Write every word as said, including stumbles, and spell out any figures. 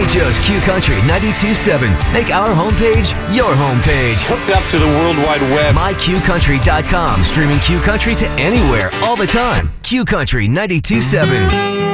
We chose Q Country ninety-two point seven. Make our homepage your homepage. Hooked up to the World Wide Web. my q country dot com. Streaming Q Country to anywhere, all the time. Q Country ninety-two point seven.